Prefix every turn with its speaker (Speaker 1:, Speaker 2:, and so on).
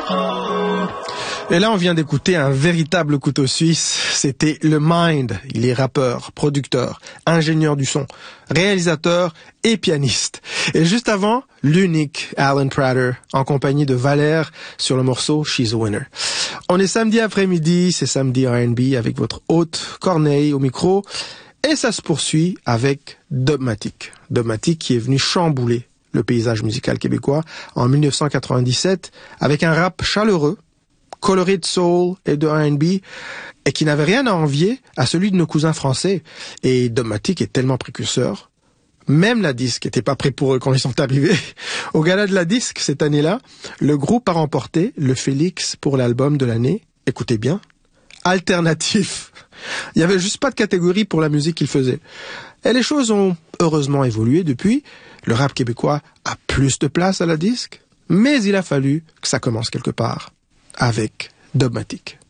Speaker 1: Et là, on vient d'écouter un véritable couteau suisse. C'était le Mind. Il est rappeur, producteur, ingénieur du son, réalisateur et pianiste. Et juste avant, l'unique Alan Prater, en compagnie de Valère sur le morceau She's a Winner. On est samedi après-midi, c'est samedi R&B avec votre hôte Corneille au micro. Et ça se poursuit avec Dubmatique. Dubmatique qui est venu chambouler le paysage musical québécois en 1997 avec un rap chaleureux, coloré de soul et de R&B, et qui n'avait rien à envier à celui de nos cousins français. Et Dubmatique est tellement précurseur. Même la disque était pas prêt pour eux quand ils sont arrivés. Au gala de la disque, cette année-là, le groupe a remporté le Félix pour l'album de l'année. Écoutez bien, alternatif. Il y avait juste pas de catégorie pour la musique qu'ils faisaient. Et les choses ont heureusement évolué depuis. Le rap québécois a plus de place à la disque, mais il a fallu que ça commence quelque part avec Dubmatique.